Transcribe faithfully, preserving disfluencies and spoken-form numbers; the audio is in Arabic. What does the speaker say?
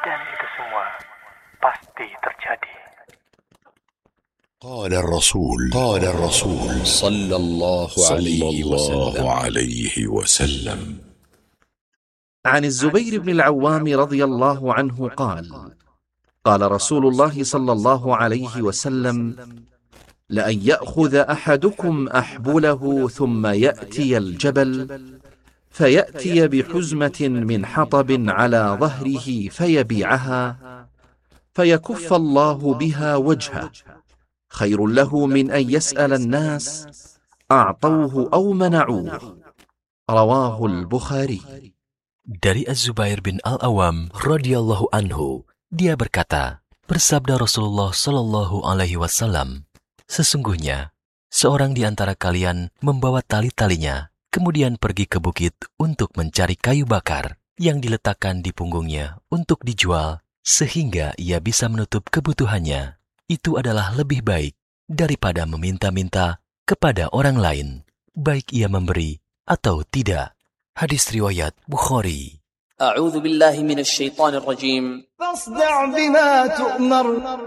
Dan itu semua pasti terjadi. قال الرسول قال الرسول صلى الله عليه وسلم عليه وسلم عن الزبير بن العوام رضي الله عنه قال قال رسول الله صلى الله عليه وسلم لأن يأخذ أحدكم أحبله ثم يأتي الجبل فيأتي بحزمة من حطب على ظهره فيبيعها فيكف الله بها وجهه خير له من أن يسأل الناس أعطوه أو منعوه. رواه البخاري. Dari Az-Zubair bin Al-Awam radhiyallahu anhu, dia berkata, bersabda Rasulullah sallallahu alaihi wasallam, sesungguhnya seorang di antara kalian membawa tali-talinya, kemudian pergi ke bukit untuk mencari kayu bakar yang diletakkan di punggungnya untuk dijual sehingga ia bisa menutup kebutuhannya. Itu adalah lebih baik daripada meminta-minta kepada orang lain, baik ia memberi atau tidak. Hadis riwayat Bukhari. أعوذ بالله من الشيطان الرجيم فاصدع بما تؤمر